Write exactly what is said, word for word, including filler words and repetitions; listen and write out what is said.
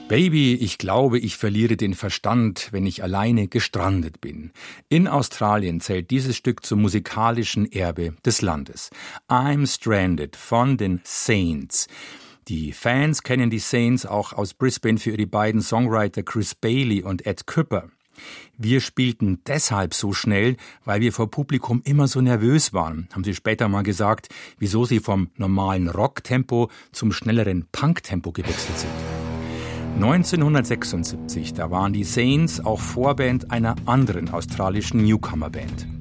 Baby, ich glaube, ich verliere den Verstand, wenn ich alleine gestrandet bin. In Australien zählt dieses Stück zum musikalischen Erbe des Landes. I'm Stranded von den Saints. Die Fans kennen die Saints auch aus Brisbane für ihre beiden Songwriter Chris Bailey und Ed Kuepper. Wir spielten deshalb so schnell, weil wir vor Publikum immer so nervös waren, haben sie später mal gesagt, wieso sie vom normalen Rocktempo zum schnelleren Punktempo gewechselt sind. neunzehnhundertsechsundsiebzig, da waren die Saints auch Vorband einer anderen australischen Newcomer-Band.